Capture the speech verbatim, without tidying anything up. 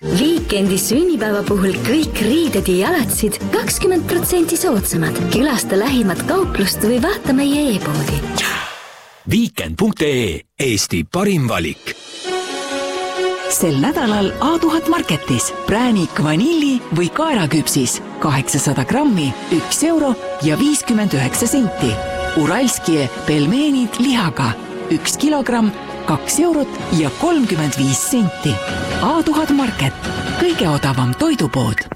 Viikendi sünnipäeva puhul kõik riided ja jalatsid kakskümmend protsenti soodsamad. Külasta lähimat kauplust või vaata meie e-poodi. Viikend punkt ee, Eesti parim valik. Sel nädalal A tuhat Marketis präänik vanilli või kaeraküpsis kaheksasada grammi, üks euro ja viiskümmend üheksa senti. Uralskie pelmeenid lihaga, üks kilogramm, kaks eurot ja kolmkümmend viis senti. A tuhat Market, kõige odavam toidupood.